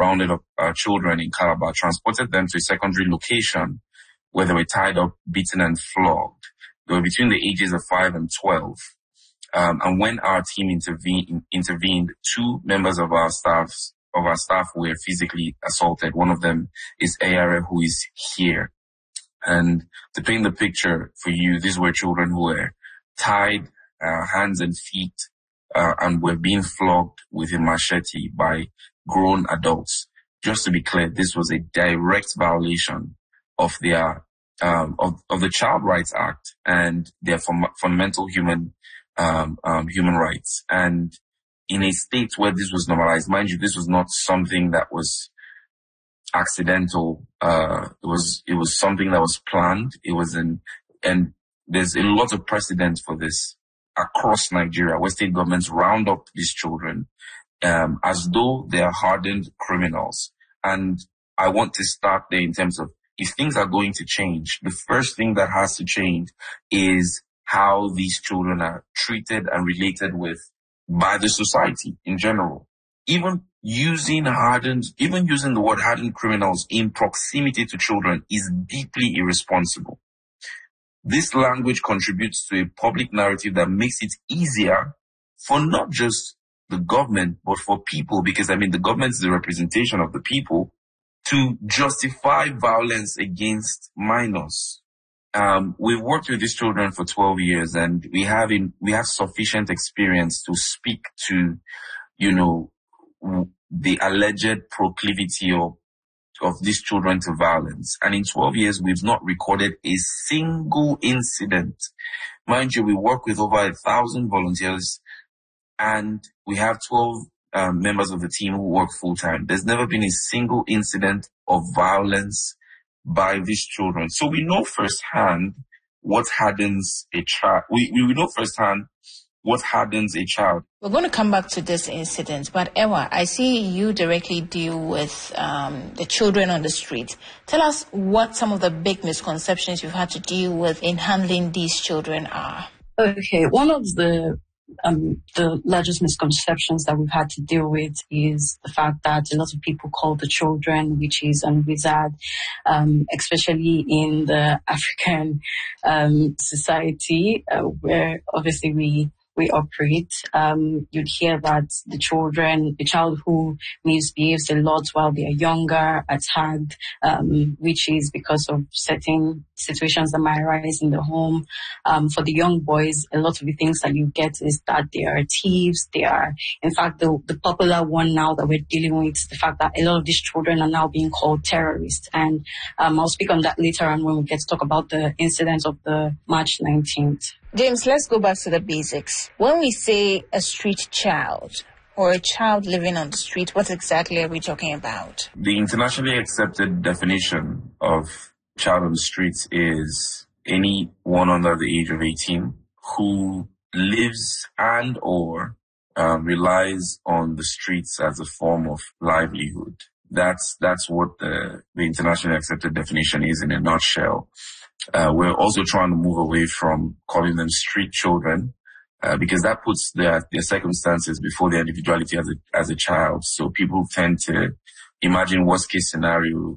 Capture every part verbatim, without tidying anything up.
rounded up uh, children in Calabar, transported them to a secondary location where they were tied up, beaten, and flogged. They were between the ages of five and twelve. Um, and when our team intervened, intervened, two members of our staffs of our staff were physically assaulted. One of them is Ayare, who is here. And to paint the picture for you, these were children who were tied, uh, hands and feet, uh, and were being flogged with a machete by grown adults. Just to be clear, this was a direct violation of their, um, of, of the Child Rights Act and their fun- fundamental human, um, um, human rights. And in a state where this was normalized, mind you, this was not something that was accidental. Uh, it was, it was something that was planned. It was in, and there's a lot of precedent for this across Nigeria, where state governments round up these children, um, as though they are hardened criminals. And I want to start there in terms of, if things are going to change, the first thing that has to change is how these children are treated and related with by the society in general. Even using hardened, even using the word hardened criminals in proximity to children is deeply irresponsible. This language contributes to a public narrative that makes it easier for not just the government, but for people, because I mean, the government is the representation of the people, to justify violence against minors. Um, we've worked with these children for twelve years, and we have in, we have sufficient experience to speak to, you know, the alleged proclivity of, of these children to violence. And in twelve years, we've not recorded a single incident. Mind you, we work with over a thousand volunteers, and we have twelve um, members of the team who work full time. There's never been a single incident of violence by these children. So we know firsthand what hardens a child. We, we know firsthand what hardens a child. We're going to come back to this incident, but Ewa, I see you directly deal with um, the children on the street. Tell us what some of the big misconceptions you've had to deal with in handling these children are. Okay, one of the um, the largest misconceptions that we've had to deal with is the fact that a lot of people call the children witches and wizards, um, especially in the African um, society, uh, where obviously we we operate. Um, you'd hear that the children, the child who misbehaves a lot while they are younger, are tagged um, witches because of certain situations that might arise in the home. Um, for the young boys, a lot of the things that you get is that they are thieves. They are, in fact, the, the popular one now that we're dealing with is the fact that a lot of these children are now being called terrorists. And um, I'll speak on that later on when we get to talk about the incidents of the March nineteenth. James, let's go back to the basics. When we say a street child or a child living on the street, what exactly are we talking about? The internationally accepted definition of child on the streets is anyone under the age of eighteen who lives and or uh, relies on the streets as a form of livelihood. That's that's what the, the internationally accepted definition is in a nutshell. Uh, we're also trying to move away from calling them street children, uh, because that puts their, their circumstances before their individuality as a, as a child. So people tend to imagine worst case scenario,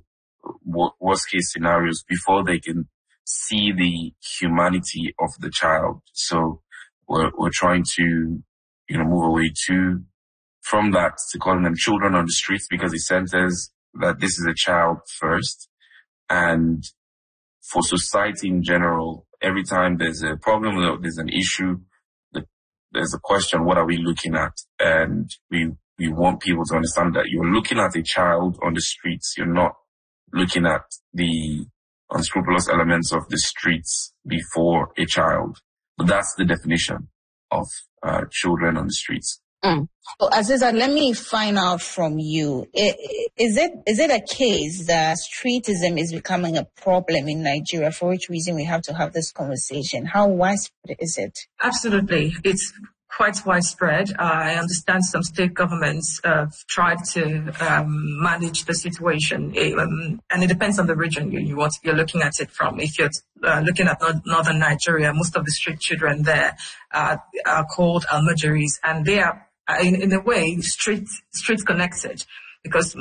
worst case scenarios before they can see the humanity of the child. So we're, we're trying to, you know, move away to, from that to calling them children on the streets, because it centers that this is a child first. And for society in general, every time there's a problem, there's an issue, there's a question, what are we looking at? And we, we want people to understand that you're looking at a child on the streets. You're not looking at the unscrupulous elements of the streets before a child. But that's the definition of uh, children on the streets. Mm. So, Aziza, let me find out from you. Is it is it a case that streetism is becoming a problem in Nigeria, for which reason we have to have this conversation? How widespread is it? Absolutely. It's quite widespread. Uh, I understand some state governments have uh, tried to um, manage the situation, um, and it depends on the region you, you want, you're looking at it from. If you're uh, looking at northern Nigeria, most of the street children there uh, are called almajiris, and they are, in, in a way, street street connected, because